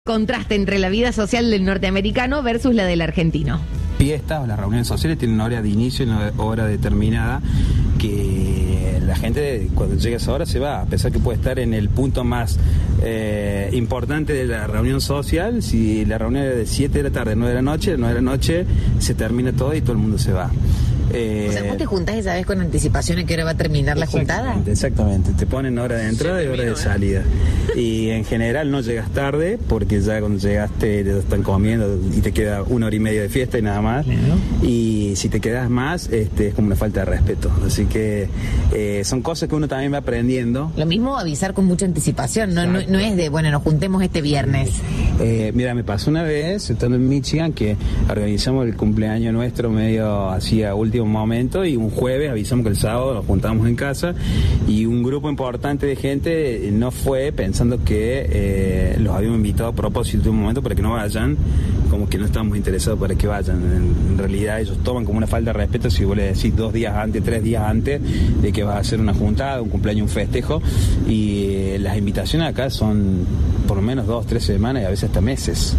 Contraste entre la vida social del norteamericano versus la del argentino. Fiestas o las reuniones sociales tienen una hora de inicio y una hora determinada que la gente cuando llega a esa hora se va, a pesar que puede estar en el punto más importante de la reunión social. Si la reunión es de 7 de la tarde, 9 de la noche, 9 de la noche se termina todo y todo el mundo se va. O sea, ¿vos te juntás y sabés con anticipación a qué hora va a terminar la juntada? Exactamente, te ponen hora de entrada y hora de salida. Y en general no llegas tarde, porque ya cuando llegaste te están comiendo y te queda 1 hora y media de fiesta y nada más. Y si te quedas más, es como una falta de respeto. Así que son cosas que uno también va aprendiendo. Lo mismo avisar con mucha anticipación, no es de, bueno, nos juntemos este viernes. Mira, me pasó una vez, estando en Michigan, que organizamos el cumpleaños nuestro medio así a último momento, y un jueves avisamos que el sábado nos juntamos en casa, y un grupo importante de gente no fue, pensando que los habíamos invitado a propósito de un momento para que no vayan, como que no estamos interesados para que vayan. En realidad ellos toman como una falta de respeto si vos le decís 2 días antes, 3 días antes de que vas a hacer una juntada, un cumpleaños, un festejo, y las invitaciones acá son por lo menos 2, 3 semanas y a veces hasta meses.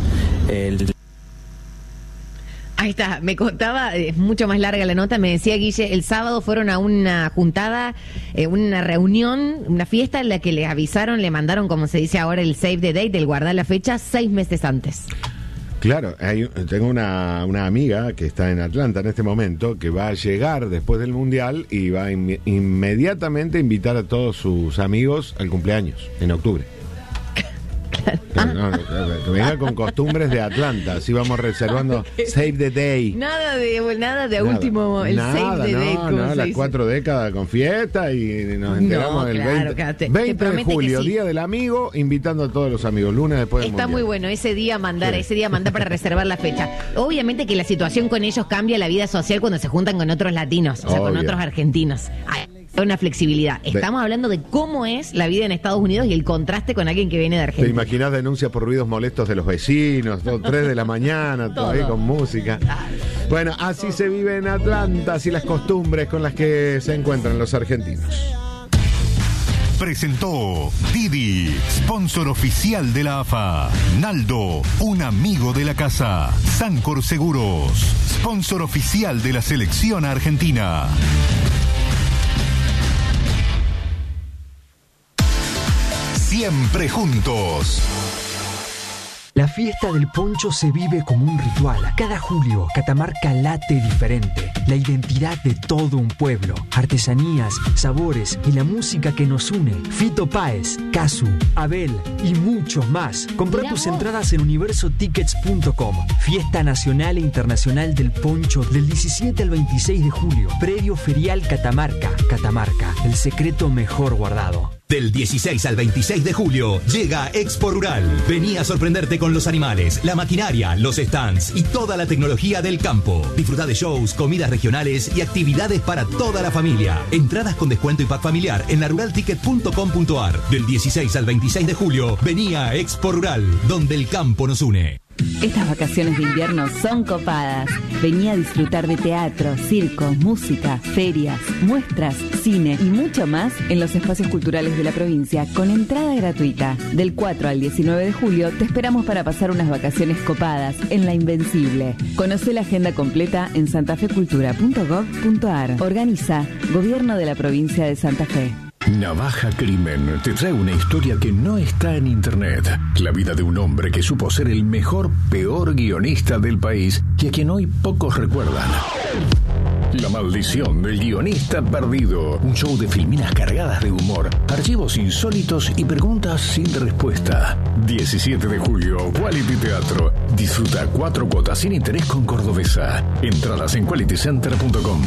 Ahí está, me contaba, es mucho más larga la nota, me decía Guille, el sábado fueron a una juntada, una reunión, una fiesta en la que le avisaron, le mandaron, como se dice ahora, el save the date, el guardar la fecha, 6 meses antes. Claro, tengo una amiga que está en Atlanta en este momento, que va a llegar después del Mundial y va a inmediatamente invitar a todos sus amigos al cumpleaños, en octubre. Que venga con costumbres de Atlanta, así vamos reservando save the day. Nada de último, el save the date. No, las 4 décadas con fiesta y nos enteramos el 20 de julio, sí. Día del amigo, invitando a todos los amigos, lunes después del Está Mundial. muy bueno, ese día mandar para reservar la fecha. Obviamente que la situación con ellos cambia la vida social cuando se juntan con otros latinos, o sea, con otros argentinos. Una flexibilidad. Estamos hablando de cómo es la vida en Estados Unidos y el contraste con alguien que viene de Argentina. ¿Te imaginas denuncias por ruidos molestos de los vecinos? 3 de la mañana, todavía con música. Bueno, así se vive en Atlanta, así las costumbres con las que se encuentran los argentinos. Presentó Didi, sponsor oficial de la AFA. Naldo, un amigo de la casa. Sancor Seguros, sponsor oficial de la selección argentina. Siempre juntos. La fiesta del poncho se vive como un ritual. Cada julio, Catamarca late diferente. La identidad de todo un pueblo. Artesanías, sabores y la música que nos une. Fito Páez, Casu, Abel y muchos más. Compra tus entradas en universotickets.com. Fiesta nacional e internacional del poncho del 17 al 26 de julio. Predio Ferial Catamarca. Catamarca, el secreto mejor guardado. Del 16 al 26 de julio llega Expo Rural. Vení a sorprenderte con los animales, la maquinaria, los stands y toda la tecnología del campo. Disfrutá de shows, comidas regionales y actividades para toda la familia. Entradas con descuento y pack familiar en laruralticket.com.ar. Del 16 al 26 de julio, vení a Expo Rural, donde el campo nos une. Estas vacaciones de invierno son copadas. Vení a disfrutar de teatro, circo, música, ferias, muestras, cine y mucho más en los espacios culturales de la provincia con entrada gratuita. Del 4 al 19 de julio te esperamos para pasar unas vacaciones copadas en La Invencible. Conocé la agenda completa en santafecultura.gov.ar. Organiza Gobierno de la Provincia de Santa Fe. Navaja Crimen te trae una historia que no está en internet. La vida de un hombre que supo ser el peor guionista del país y a quien hoy pocos recuerdan. La maldición del guionista perdido. Un show de filminas cargadas de humor, archivos insólitos y preguntas sin respuesta. 17 de julio, Quality Teatro. Disfruta 4 cuotas sin interés con Cordobesa. Entradas en qualitycenter.com.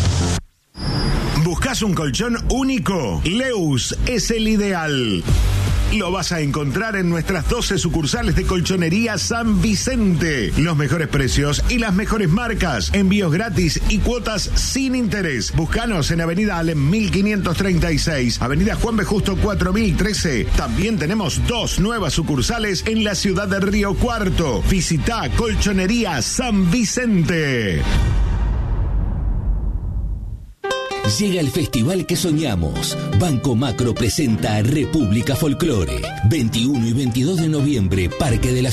¿Buscas un colchón único? Leus es el ideal. Lo vas a encontrar en nuestras 12 sucursales de Colchonería San Vicente. Los mejores precios y las mejores marcas. Envíos gratis y cuotas sin interés. Búscanos en Avenida Alem 1536, Avenida Juan B. Justo 4013. También tenemos 2 nuevas sucursales en la ciudad de Río Cuarto. Visita Colchonería San Vicente. Llega el festival que soñamos. Banco Macro presenta República Folklore. 21 y 22 de noviembre, Parque de la